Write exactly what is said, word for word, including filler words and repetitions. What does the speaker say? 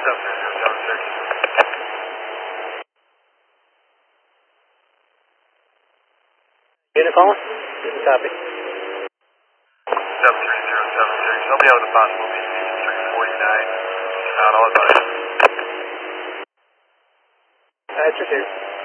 seven zero seven six. Unit calling? Copy. seven three zero seven six. I'll be out of the possible B C three forty-nine. Not all advice. Alright, just here.